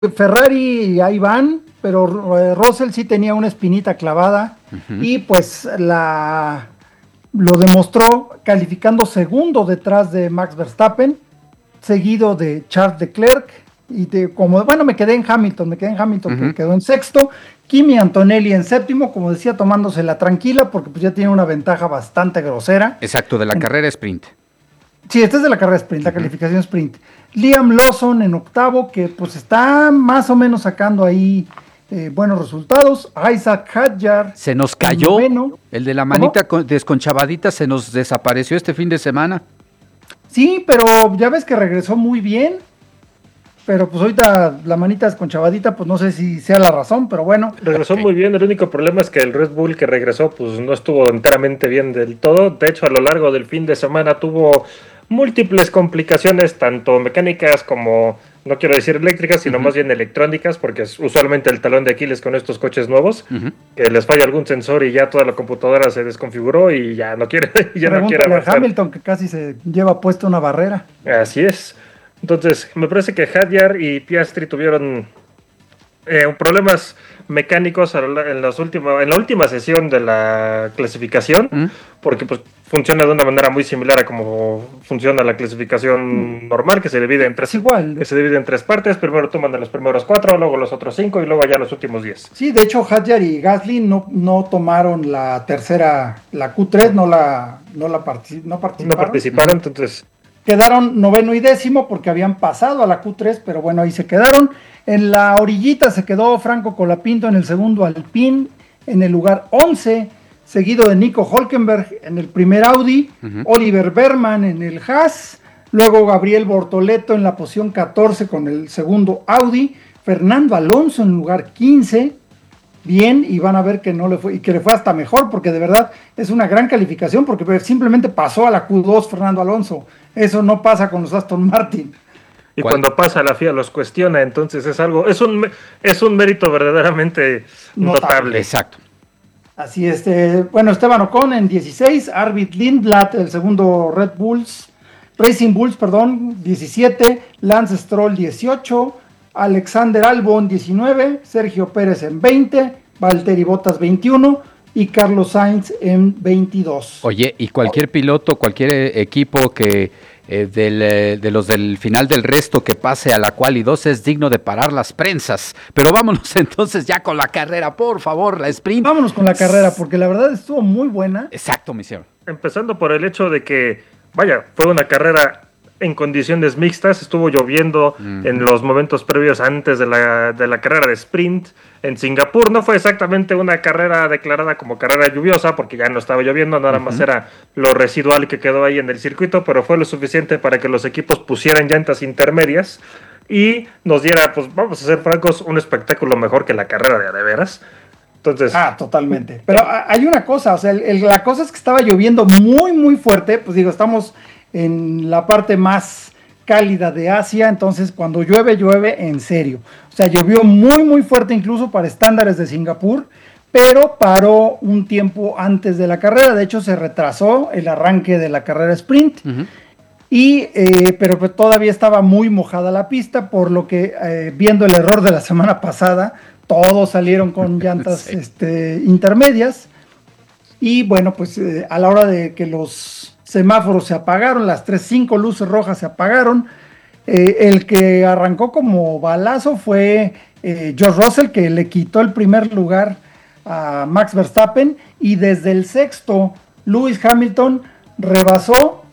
Ferrari ahí van, pero Russell sí tenía una espinita clavada y pues lo demostró calificando segundo detrás de Max Verstappen, seguido de Charles Leclerc me quedé en Hamilton que quedó en sexto, Kimi Antonelli en séptimo, como decía, tomándosela tranquila porque pues ya tiene una ventaja bastante grosera. Exacto, de la carrera sprint. Sí, esta es de la carrera sprint, la calificación sprint. Liam Lawson en octavo, que pues está más o menos sacando ahí buenos resultados. Isaac Hadjar. Se nos cayó, el de la manita desconchavadita se nos desapareció este fin de semana. Sí, pero ya ves que regresó muy bien. Pero pues ahorita la manita desconchavadita, pues no sé si sea la razón, pero bueno. Regresó muy bien, el único problema es que el Red Bull que regresó pues no estuvo enteramente bien del todo. De hecho, a lo largo del fin de semana tuvo múltiples complicaciones, tanto mecánicas como, no quiero decir eléctricas, sino más bien electrónicas, porque es usualmente el talón de Aquiles con estos coches nuevos, que les falla algún sensor y ya toda la computadora se desconfiguró y ya no quiere, avanzar. Hamilton, que casi se lleva puesta una barrera. Así es. Entonces, me parece que Hadjar y Piastri tuvieron problemas mecánicos en la última sesión de la clasificación, porque pues funciona de una manera muy similar a como funciona la clasificación normal, que se divide en tres partes. Primero toman a los primeros 4, luego los otros 5 y luego ya los últimos 10. Sí, de hecho Hadjar y Gasly no tomaron la tercera, la Q3, no participaron, entonces quedaron noveno y décimo porque habían pasado a la Q3, pero bueno, ahí se quedaron. En la orillita se quedó Franco Colapinto en el segundo Alpine, en el lugar 11, seguido de Nico Hülkenberg en el primer Audi, Oliver Berman en el Haas, luego Gabriel Bortoleto en la posición 14 con el segundo Audi, Fernando Alonso en el lugar 15, bien, y van a ver que no le fue, y que le fue hasta mejor, porque de verdad es una gran calificación, porque simplemente pasó a la Q2 Fernando Alonso. Eso no pasa con los Aston Martin. Y cuando pasa la FIA los cuestiona, entonces es un mérito verdaderamente notable. Exacto. Así es. Esteban Ocon en 16, Arvid Lindblad, el segundo Racing Bulls, 17, Lance Stroll 18, Alexander Albon 19, Sergio Pérez en 20, Valtteri Bottas 21 y Carlos Sainz en 22. Oye, y cualquier piloto, cualquier equipo que de los del final del resto que pase a la quali 2 es digno de parar las prensas. Pero vámonos entonces ya con la carrera, por favor, la sprint. Vámonos con la carrera, porque la verdad estuvo muy buena. Exacto, mi señor. Empezando por el hecho de que, fue una carrera en condiciones mixtas, estuvo lloviendo en los momentos previos antes de la carrera de sprint en Singapur. No fue exactamente una carrera declarada como carrera lluviosa porque ya no estaba lloviendo, nada más era lo residual que quedó ahí en el circuito, pero fue lo suficiente para que los equipos pusieran llantas intermedias y nos diera, pues vamos a ser francos, un espectáculo mejor que la carrera de veras. Entonces, totalmente. Pero hay una cosa, o sea, la cosa es que estaba lloviendo muy, muy fuerte. Pues digo, estamos en la parte más cálida de Asia, entonces cuando llueve en serio. O sea, llovió muy, muy fuerte incluso para estándares de Singapur, pero paró un tiempo antes de la carrera. De hecho, se retrasó el arranque de la carrera sprint. Pero pues todavía estaba muy mojada la pista, por lo que viendo el error de la semana pasada, todos salieron con llantas intermedias. Y bueno, pues a la hora de que los semáforos se apagaron, las 5 luces rojas se apagaron, el que arrancó como balazo fue George Russell, que le quitó el primer lugar a Max Verstappen, y desde el sexto Lewis Hamilton rebasó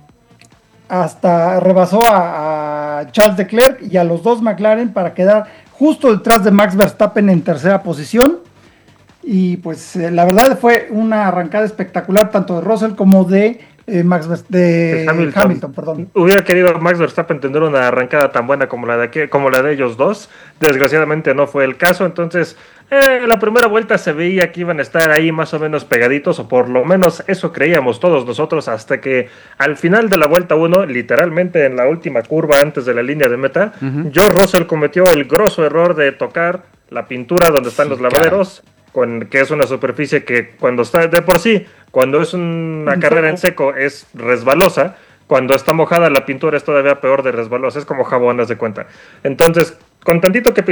a Charles Leclerc y a los dos McLaren para quedar justo detrás de Max Verstappen en tercera posición. Y pues la verdad fue una arrancada espectacular tanto de Russell como de Hamilton, perdón. Hubiera querido Max Verstappen tener una arrancada tan buena como la de ellos dos. Desgraciadamente no fue el caso. Entonces la primera vuelta se veía que iban a estar ahí más o menos pegaditos, o por lo menos eso creíamos todos nosotros, hasta que al final de la vuelta 1, literalmente en la última curva antes de la línea de meta, George Russell cometió el grosso error de tocar la pintura donde están los lavaderos, que es una superficie que cuando está de por sí, cuando es una carrera en seco es resbalosa, cuando está mojada la pintura es todavía peor de resbalosa, es como jabón, haz de cuenta. Entonces con tantito que